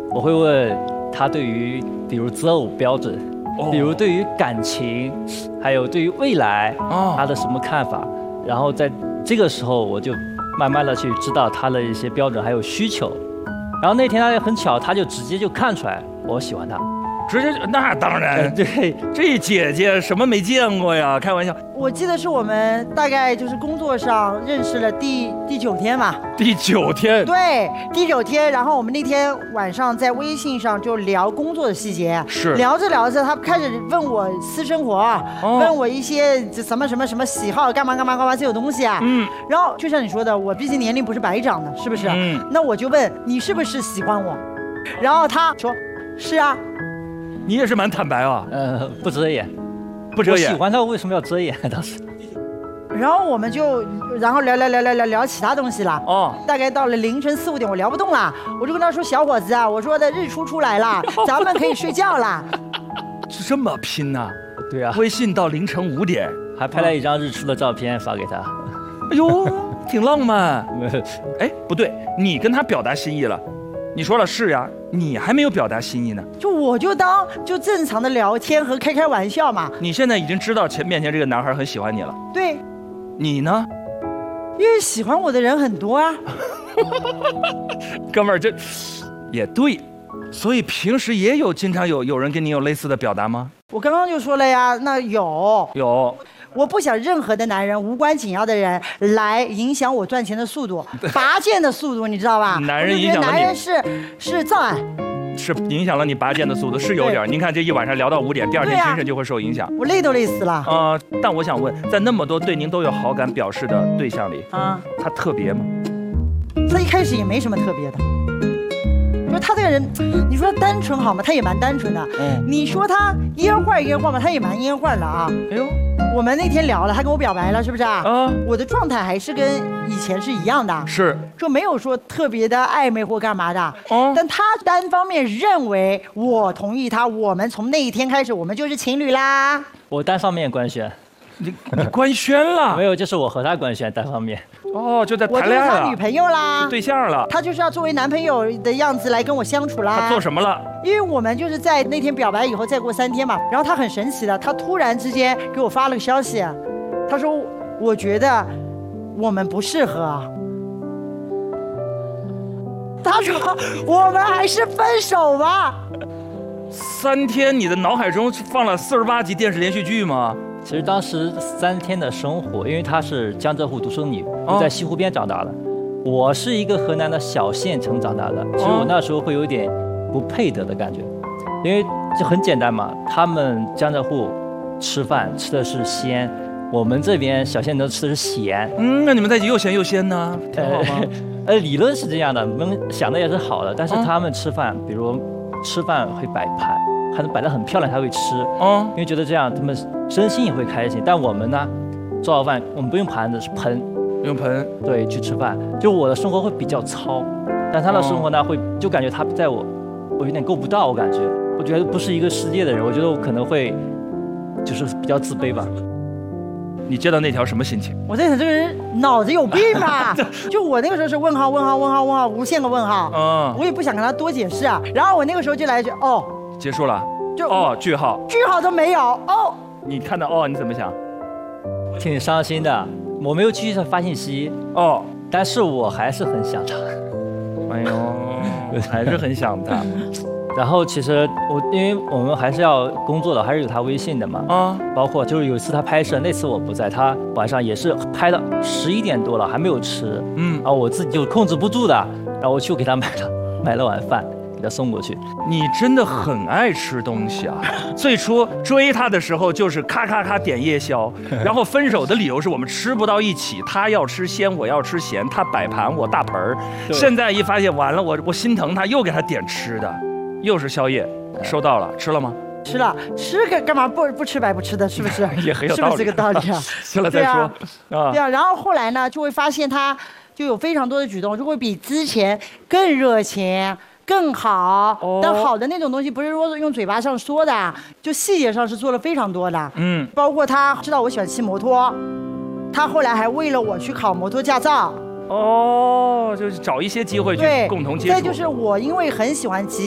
我会问他对于比如择偶标准，比如对于感情，还有对于未来他的什么看法。然后在这个时候，我就慢慢的去知道他的一些标准还有需求。然后那天他也很巧，他就直接就看出来我喜欢他。 直接那当然， 对， 这姐姐什么没见过呀？开玩笑。 我记得是我们大概就是工作上认识了第9天嘛。 第9天。 对，第9天。然后我们那天晚上在微信上就聊工作的细节。 是。 聊着聊着，他开始问我私生活，问我一些什么喜好，干嘛这种东西啊。然后就像你说的，我毕竟年龄不是白长的，是不是？那我就问你是不是喜欢我？然后他说是啊。 你也是蛮坦白啊。 不遮掩。我喜欢他，为什么要遮掩？当时。 然后我们就，然后聊其他东西了。大概到了凌晨4、5点，我聊不动了，我就跟他说：“小伙子啊，我说的日出来了，咱们可以睡觉了。” 这么拼呐？ 对啊。 微信到凌晨5点， 还拍了一张日出的照片发给他。 哎呦，挺浪漫。哎，不对，你跟他表达心意了。你说了是呀，你还没有表达心意呢。 我就当正常的聊天和开玩笑嘛。 你现在已经知道面前这个男孩很喜欢你了。 对。 你呢？ 因为喜欢我的人很多啊。 哥们儿，这也对。所以平时也经常有人跟你有类似的表达吗？ 我刚刚就说了呀，那有。我不想任何的男人，无关紧要的人来影响我赚钱的速度，拔剑的速度，你知道吧？ 男人影响了你。 男人是障碍。 是影响了你拔剑的速度，是有点。您看这一晚上聊到5点，第2天精神就会受影响。 我累都累死了。 但我想问，在那么多对您都有好感表示的对象里，他特别吗？ 他一开始也没什么特别的。就是他这个人，你说他单纯好吗？他也蛮单纯的。你说他蔫坏吗？他也蛮蔫坏的啊。哎呦，我们那天聊了，他跟我表白了，是不是啊？我的状态还是跟以前是一样的， 是， 就没有说特别的暧昧或干嘛的。但他单方面认为我同意他，我们从那一天开始，我们就是情侣啦。 我单方面官宣。 你官宣了？ 没有，就是我和他官宣单方面。 就在谈恋爱了。 我就是他女朋友啦， 对象了。 他就是要作为男朋友的样子来跟我相处啦。 他做什么了？ 因为我们就是在那天表白以后，再过3天嘛，然后他很神奇的，他突然之间给我发了个消息，他说：“我觉得我们不适合。”他说：“我们还是分手吧。 ”3天，你的脑海中放了48集电视连续剧吗？ 其实当时3天的生活，因为她是江浙沪独生女，在西湖边长大的。我是一个河南的小县城长大的，其实我那时候会有点不配得的感觉，因为就很简单嘛，他们江浙沪吃饭吃的是鲜，我们这边小县城吃的是咸。 那你们在一起又咸又鲜呢？挺好吗？ 理论是这样的，我们想的也是好的，但是他们吃饭，比如吃饭会摆盘。还能摆得很漂亮才会吃，因为觉得这样他们身心也会开心。但我们呢，做好饭我们不用盘子，是盆， 用盆， 对，去吃饭。就我的生活会比较糙，但他的生活呢，就感觉他在我有点够不到，我感觉，我觉得不是一个世界的人，我觉得我可能会就是比较自卑吧。 你接到那条什么心情？ 我在想这个人脑子有病吧？就我那个时候是问号，无限个问号。我也不想跟他多解释啊。然后我那个时候就来一句结束了，句号都没有你看到你怎么想？ 挺伤心的，我没有继续发信息但是我还是很想他。 哎呦，还是很想他。 然后其实因为我们还是要工作的，还是有他微信的嘛。包括就是有一次他拍摄，那次我不在，他晚上也是拍到11点多了还没有吃。然后我自己就控制不住的，然后我去给他买了碗饭。给他送过去。 你真的很爱吃东西啊！最初追他的时候就是咔咔咔点夜宵，然后分手的理由是我们吃不到一起，他要吃鲜，我要吃咸，他摆盘我大盆儿。现在一发现完了，我心疼他，又给他点吃的，又是宵夜，收到了，吃了吗？ 吃了，吃干嘛不吃白不吃的，是不是？ 也很有道理， 是不是这个道理啊？ 吃了再说啊。 对啊，然后后来呢，就会发现他就有非常多的举动，就会比之前更热情。更好，但好的那种东西不是说用嘴巴上说的，就细节上是做了非常多的。包括他知道我喜欢骑摩托，他后来还为了我去考摩托驾照。 就是找一些机会去共同接触。 再就是我因为很喜欢骑